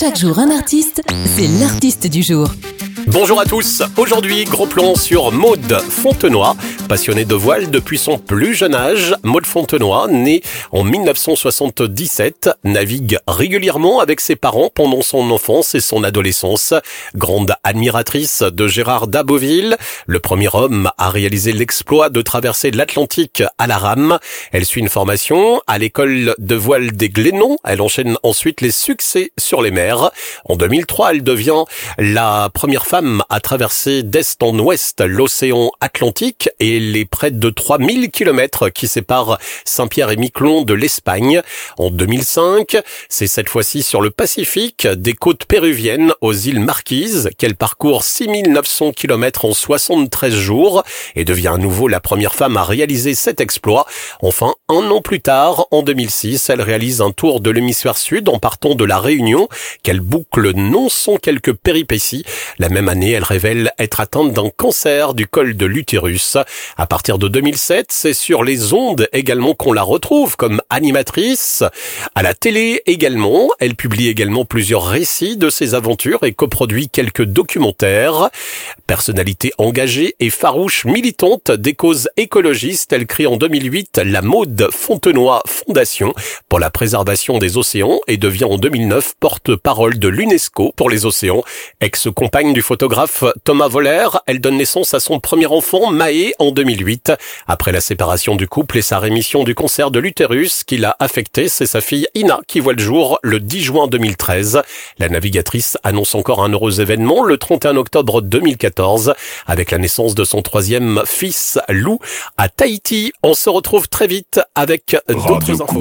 Chaque jour un artiste, c'est l'artiste du jour. Bonjour à tous, aujourd'hui gros plan sur Maude Fontenoy. Passionnée de voile depuis son plus jeune âge, Maude Fontenoy, née en 1977, navigue régulièrement avec ses parents pendant son enfance et son adolescence. Grande admiratrice de Gérard d'Aboville, le premier homme à réaliser l'exploit de traverser l'Atlantique à la rame. Elle suit une formation à l'école de voile des Glénons. Elle enchaîne ensuite les succès sur les mers. En 2003, elle devient la première femme à traverser d'est en ouest l'océan Atlantique et les près de 3000 kilomètres qui séparent Saint-Pierre et Miquelon de l'Espagne. En 2005, c'est cette fois-ci sur le Pacifique, des côtes péruviennes aux îles Marquises, qu'elle parcourt 6900 kilomètres en 73 jours et devient à nouveau la première femme à réaliser cet exploit. Enfin, un an plus tard, en 2006, elle réalise un tour de l'hémisphère sud en partant de la Réunion, qu'elle boucle non sans quelques péripéties. La même année, elle révèle être atteinte d'un cancer du col de l'utérus. À partir de 2007, c'est sur les ondes également qu'on la retrouve comme animatrice. À la télé également, elle publie également plusieurs récits de ses aventures et coproduit quelques documentaires. Personnalité engagée et farouche militante des causes écologistes, elle crée en 2008 la Maude Fontenoy Fondation pour la préservation des océans et devient en 2009 porte-parole de l'UNESCO pour les océans. Ex-compagne du photographe Thomas Voller, elle donne naissance à son premier enfant, Maë, en 2008. Après la séparation du couple et sa rémission du cancer de l'utérus qui l'a affecté, c'est sa fille Ina qui voit le jour le 10 juin 2013. La navigatrice annonce encore un heureux événement le 31 octobre 2014 avec la naissance de son troisième fils, Lou, à Tahiti. On se retrouve très vite avec d'autres infos.